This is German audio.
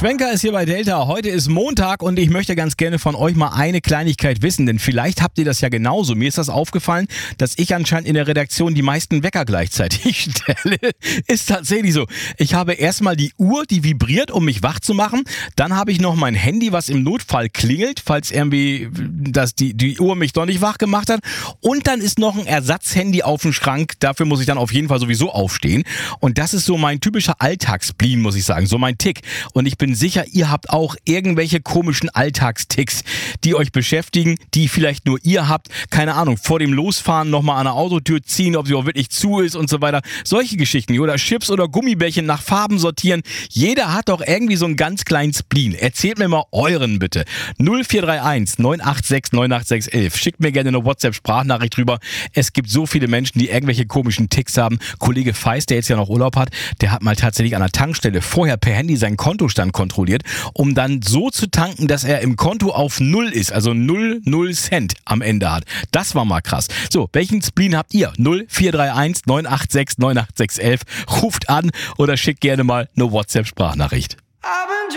Schwenker ist hier bei Delta. Heute ist Montag und ich möchte ganz gerne von euch mal eine Kleinigkeit wissen, denn vielleicht habt ihr das ja genauso. Mir ist das aufgefallen, dass ich anscheinend in der Redaktion die meisten Wecker gleichzeitig stelle. Ist tatsächlich so. Ich habe erstmal die Uhr, die vibriert, um mich wach zu machen. Dann habe ich noch mein Handy, was im Notfall klingelt, falls irgendwie die Uhr mich doch nicht wach gemacht hat. Und dann ist noch ein Ersatzhandy auf dem Schrank. Dafür muss ich dann auf jeden Fall sowieso aufstehen. Und das ist so mein typischer Alltagsspleen, muss ich sagen. So mein Tick. Und ich bin sicher, ihr habt auch irgendwelche komischen Alltagsticks, die euch beschäftigen, die vielleicht nur ihr habt. Keine Ahnung, vor dem Losfahren nochmal an der Autotür ziehen, ob sie auch wirklich zu ist und so weiter. Solche Geschichten. Oder Chips oder Gummibärchen nach Farben sortieren. Jeder hat doch irgendwie so einen ganz kleinen Spleen. Erzählt mir mal euren bitte. 0431 986 98611. Schickt mir gerne eine WhatsApp-Sprachnachricht drüber. Es gibt so viele Menschen, die irgendwelche komischen Ticks haben. Kollege Feist, der jetzt ja noch Urlaub hat, der hat mal tatsächlich an der Tankstelle vorher per Handy seinen Kontostand kontrolliert, um dann so zu tanken, dass er im Konto auf 0 ist, also 0 Cent am Ende hat. Das war mal krass. So, welchen Spleen habt ihr? 0431 986 98611. Ruft an oder schickt gerne mal eine WhatsApp-Sprachnachricht.